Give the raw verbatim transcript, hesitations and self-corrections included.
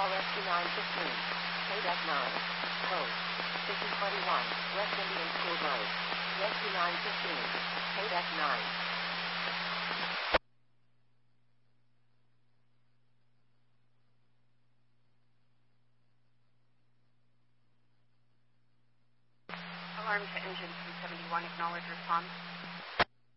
call Rescue nine fifteen. K D E C nine. Code fifty twenty-one, West Indian School Road. Rescue nine fifteen. K D E C nine. Alarm to engine three seventy-one, acknowledge response.